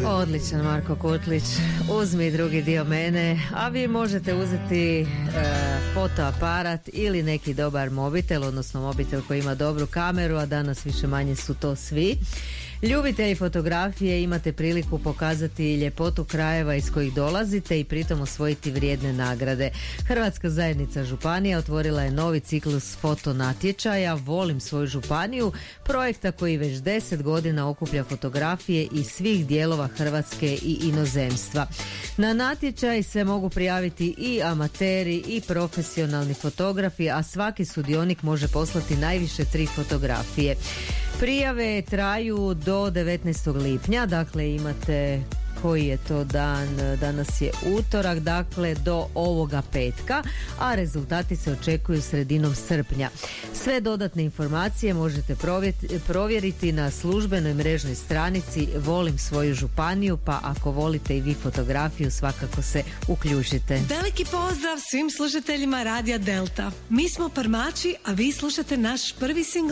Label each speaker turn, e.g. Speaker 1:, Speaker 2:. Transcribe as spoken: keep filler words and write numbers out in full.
Speaker 1: Odličan Marko Kutlić, uzmi drugi dio mene, a vi možete uzeti e, fotoaparat ili neki dobar mobitel, odnosno mobitel koji ima dobru kameru, a danas više manje su to svi. Ljubitelji fotografije, imate priliku pokazati ljepotu krajeva iz kojih dolazite i pritom osvojiti vrijedne nagrade. Hrvatska zajednica županija otvorila je novi ciklus foto natječaja Volim svoju županiju, projekta koji već deset godina okuplja fotografije iz svih dijelova Hrvatske i inozemstva. Na natječaj se mogu prijaviti i amateri i profesionalni fotografi, a svaki sudionik može poslati najviše tri fotografije. Prijave traju do devetnaestog lipnja, dakle imate koji je to dan, danas je utorak, dakle do ovoga petka, a rezultati se očekuju sredinom srpnja. Sve dodatne informacije možete provjeriti na službenoj mrežnoj stranici Volim svoju županiju, pa ako volite i vi fotografiju, svakako se uključite.
Speaker 2: Veliki pozdrav svim slušateljima Radija Delta. Mi smo Parmači, a vi slušate naš prvi singl